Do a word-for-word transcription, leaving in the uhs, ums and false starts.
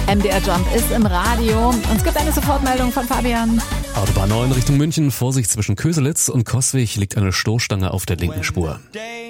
M D R Jump ist im Radio und es gibt eine Sofortmeldung von Fabian. Autobahn neun Richtung München, Vorsicht zwischen Köselitz und Coswig liegt eine Stoßstange auf der linken Spur.